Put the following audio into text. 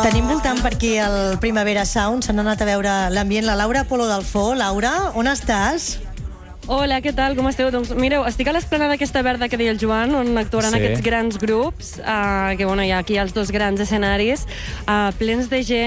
Tenim voltant per aquí el Primavera Sound. S'han anat a veure l'ambient. La Laura Polo Dalfó. Laura, on estàs? Hola, què tal? Com esteu? Doncs mireu, estic a l'esplanada d'aquesta verda que deia el Joan, on actuaran aquests grans grups, que bueno, hi ha aquí els dos grans escenaris, plens de gent.